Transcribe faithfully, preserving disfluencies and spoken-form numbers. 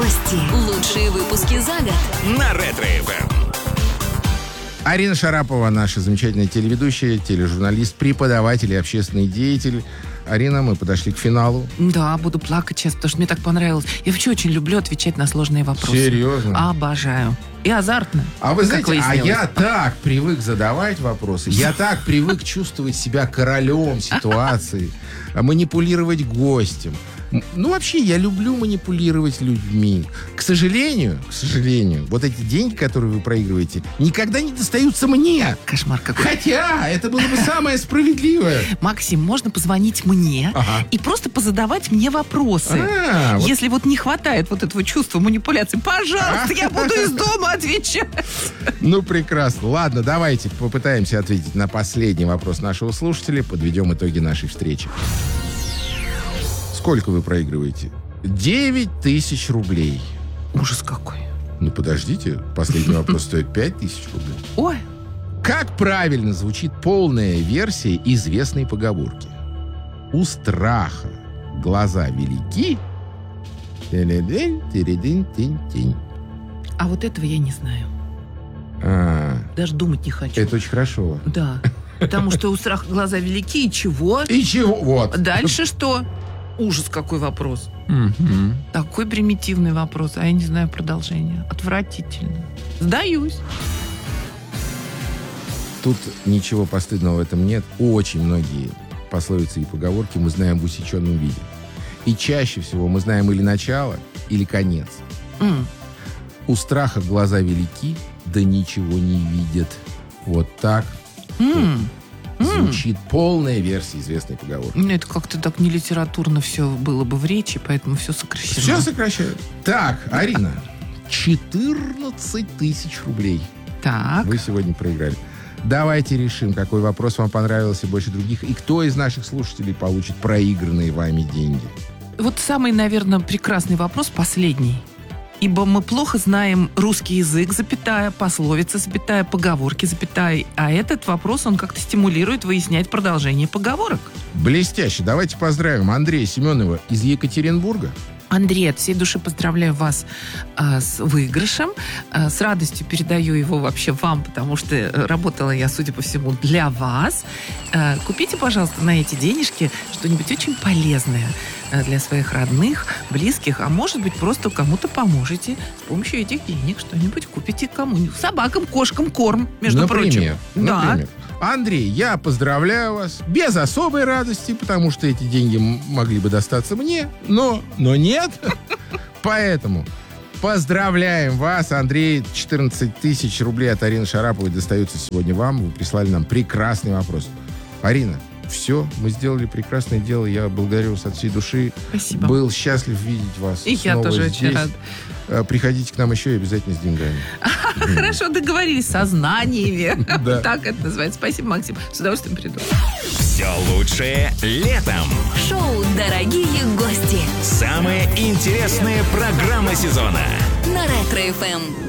гости. Лучшие выпуски за год. На Ретро-эф эм. Арина Шарапова, наша замечательная телеведущая, тележурналист, преподаватель и общественный деятель. Арина, мы подошли к финалу. Да, буду плакать сейчас, потому что мне так понравилось. Я вообще очень люблю отвечать на сложные вопросы. Серьезно? Обожаю. И азартно. А вы знаете, а выяснилось. я так привык задавать вопросы, я так привык чувствовать себя королем ситуации, манипулировать гостем. Ну, вообще, я люблю манипулировать людьми. К сожалению, к сожалению, вот эти деньги, которые вы проигрываете, никогда не достаются мне. Кошмар какой. Хотя, это было бы самое справедливое. Максим, можно позвонить мне Ага. и просто позадавать мне вопросы. А, вот. Если вот не хватает вот этого чувства манипуляции, пожалуйста, я буду из дома отвечать. Ну, прекрасно. Ладно, давайте попытаемся ответить на последний вопрос нашего слушателя. Подведем итоги нашей встречи. Сколько вы проигрываете? девять тысяч рублей. Ужас какой. Ну, подождите. Последний вопрос стоит пять тысяч рублей. Ой, Как правильно звучит полная версия известной поговорки? У страха глаза велики. Теледень, тередень, тень, тень. а вот этого я не знаю. А, Даже думать не хочу. это очень хорошо. Да. Потому что у страха глаза велики, и чего? И чего? Вот. Дальше что? Ужас, какой вопрос. Мгм. Такой примитивный вопрос, а я не знаю продолжения. Отвратительно. Сдаюсь. Тут ничего постыдного в этом нет. Очень многие пословицы и поговорки мы знаем в усеченном виде. И чаще всего мы знаем или начало, или конец. М. У страха глаза велики, да ничего не видят. Вот так М. звучит полная версия известной поговорки. Ну, это как-то так не литературно все было бы в речи, поэтому все сокращено. Все сокращают. Так, Арина, четырнадцать тысяч рублей Так. вы сегодня проиграли. Давайте решим, какой вопрос вам понравился больше других, и кто из наших слушателей получит проигранные вами деньги. Вот самый, наверное, прекрасный вопрос, последний. Ибо мы плохо знаем русский язык, запятая, пословицы, запятая, поговорки, запятая. А этот вопрос, он как-то стимулирует выяснять продолжение поговорок. Блестяще. Давайте поздравим Андрея Семенова из Екатеринбурга. Андрей, от всей души поздравляю вас а, с выигрышем. А, с радостью передаю его вообще вам, потому что э, работала я, судя по всему, для вас. А, купите, пожалуйста, на эти денежки что-нибудь очень полезное э, для своих родных, близких, а может быть, просто кому-то поможете с помощью этих денег что-нибудь купите кому-нибудь. Собакам, кошкам корм, между Например, прочим. Да. например. Андрей, я поздравляю вас без особой радости, потому что эти деньги м- могли бы достаться мне, но, но нет. Поэтому поздравляем вас, Андрей. четырнадцать тысяч рублей от Арины Шараповой достаются сегодня вам. Вы прислали нам прекрасный вопрос. Арина, все, мы сделали прекрасное дело. Я благодарю вас от всей души. Спасибо. Был счастлив видеть вас. И я снова тоже здесь. очень рада. Э, Приходите к нам еще и обязательно с деньгами. Хорошо договорились, со знаниями. Да. Так это называется. Спасибо, Максим. С удовольствием приду. Все лучшее летом. Шоу «Дорогие гости» Самые интересные программы сезона. на Ретро-эф эм.